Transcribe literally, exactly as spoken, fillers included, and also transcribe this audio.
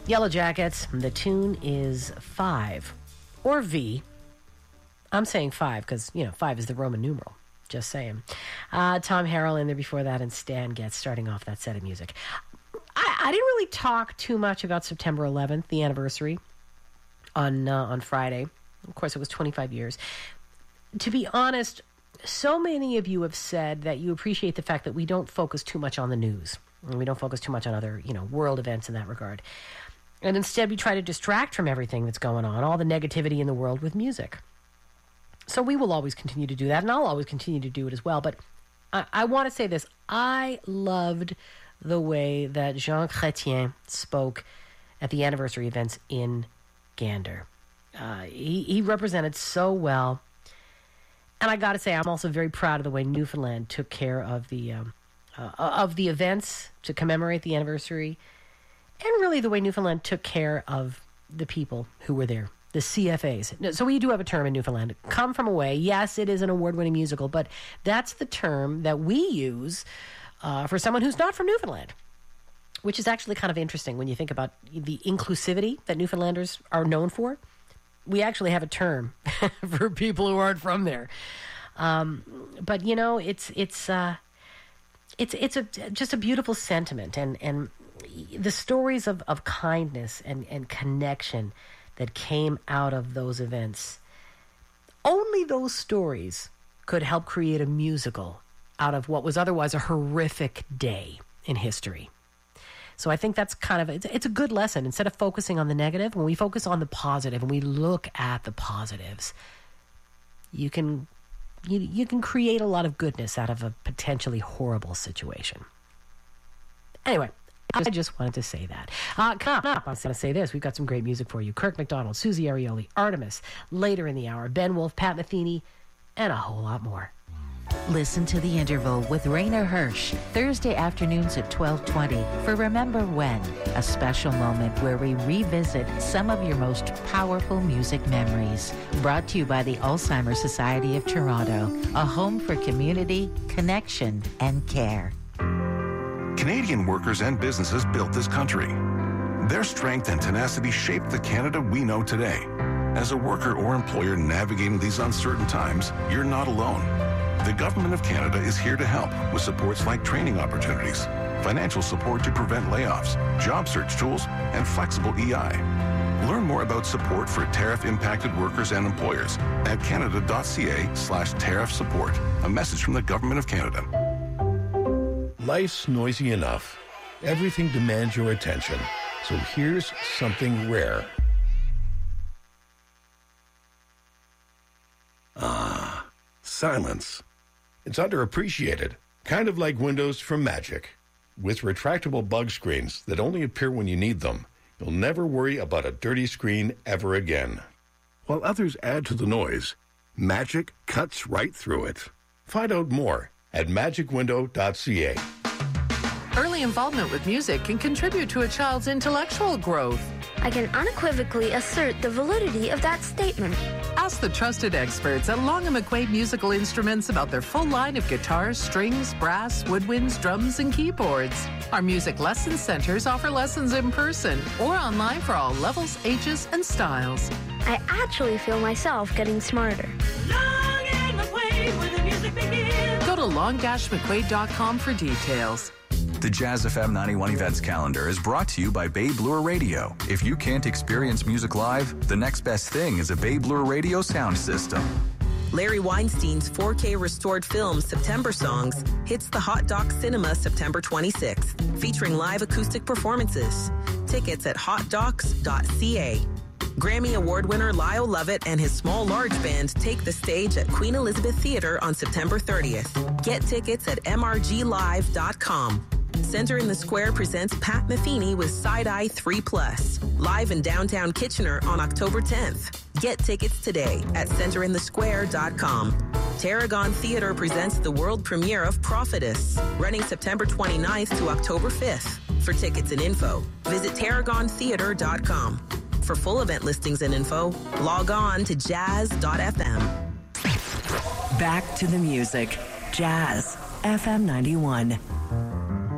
Yellow Jackets. The tune is Five, or V. I'm saying five because, you know, five is the Roman numeral. Just saying. Uh, Tom Harrell in there before that, and Stan Getz starting off that set of music. I, I didn't really talk too much about September eleventh, the anniversary, on uh, on Friday. Of course, it was twenty-five years. To be honest, so many of you have said that you appreciate the fact that we don't focus too much on the news. And we don't focus too much on other, you know, world events in that regard. And instead, we try to distract from everything that's going on, all the negativity in the world, with music. So we will always continue to do that, and I'll always continue to do it as well. But I, I want to say this. I loved the way that Jean Chrétien spoke at the anniversary events in Gander. Uh, he, he represented so well. And I got to say, I'm also very proud of the way Newfoundland took care of the um, uh, of the events to commemorate the anniversary, and really the way Newfoundland took care of the people who were there. The C F As. So we do have a term in Newfoundland, Come From Away. Yes, it is an award-winning musical, but that's the term that we use uh, for someone who's not from Newfoundland, which is actually kind of interesting when you think about the inclusivity that Newfoundlanders are known for. We actually have a term for people who aren't from there. Um, but, you know, it's it's uh, it's it's a, just a beautiful sentiment, and, and the stories of, of kindness and, and connection that came out of those events. Only those stories could help create a musical out of what was otherwise a horrific day in history. So I think that's kind of, it's, it's a good lesson. Instead of focusing on the negative, when we focus on the positive and we look at the positives, you can you, you can create a lot of goodness out of a potentially horrible situation. Anyway, I just wanted to say that. Uh, coming up, I was going to say this. We've got some great music for you. Kirk McDonald, Susie Arioli, Artemis, later in the hour, Ben Wolf, Pat Metheny, and a whole lot more. Listen to The Interval with Rainer Hirsch, Thursday afternoons at twelve twenty for Remember When, a special moment where we revisit some of your most powerful music memories. Brought to you by the Alzheimer's Society of Toronto, a home for community, connection, and care. Canadian workers and businesses built this country. Their strength and tenacity shaped the Canada we know today. As a worker or employer navigating these uncertain times, you're not alone. The Government of Canada is here to help with supports like training opportunities, financial support to prevent layoffs, job search tools, and flexible E I. Learn more about support for tariff-impacted workers and employers at canada.ca slash tariff support. A message from the Government of Canada. Life's noisy enough. Everything demands your attention. So here's something rare. Ah, silence. It's underappreciated, kind of like Windows from Magic. With retractable bug screens that only appear when you need them, you'll never worry about a dirty screen ever again. While others add to the noise, Magic cuts right through it. Find out more at magic window dot c a. Early involvement with music can contribute to a child's intellectual growth. I can unequivocally assert the validity of that statement. Ask the trusted experts at Long and McQuaid Musical Instruments about their full line of guitars, strings, brass, woodwinds, drums, and keyboards. Our music lesson centers offer lessons in person or online for all levels, ages, and styles. I actually feel myself getting smarter. Long and McQuaid, where the music begins. Go to long dash mcquaid dot com for details. The Jazz F M ninety-one events calendar is brought to you by Babe Lure Radio. If you can't experience music live, the next best thing is a Babe Lure Radio sound system. Larry Weinstein's four K restored film September Songs hits the Hot Doc Cinema September twenty-sixth, featuring live acoustic performances. Tickets at hot docs dot c a. Grammy Award winner Lyle Lovett and his Small Large Band take the stage at Queen Elizabeth Theatre on September thirtieth. Get tickets at m r g live dot com. Center in the Square presents Pat Metheny with Side-Eye three plus, live in downtown Kitchener on October tenth. Get tickets today at center in the square dot com. Tarragon Theatre presents the world premiere of Prophetess, running September twenty-ninth to October fifth. For tickets and info, visit tarragon theatre dot com. For full event listings and info, log on to jazz dot f m. Back to the music. Jazz F M ninety-one.